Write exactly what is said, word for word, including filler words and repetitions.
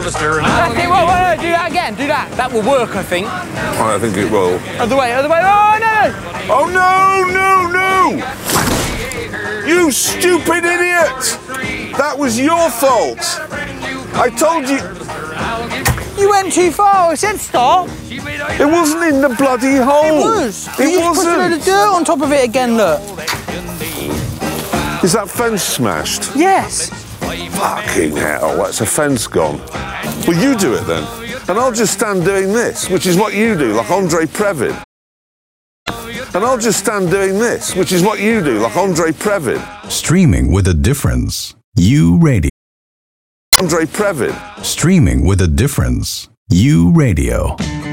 harvester. That's it, whoa, whoa, do that again, do that. That will work, I think. I think it will. Other way, other way, oh no! Oh no, no, no! You stupid idiot! That was your fault. I told you. You went too far, I said stop. It wasn't in the bloody hole. It was. It you just wasn't. put a load of dirt on top of it again, look. Is that fence smashed? Yes. Fucking hell, that's a fence gone. Well, you do it then. And I'll just stand doing this, which is what you do, like Andre Previn. And I'll just stand doing this, which is what you do, like Andre Previn. Streaming with a difference. You Radio. Andre Previn. Streaming with a difference. You Radio.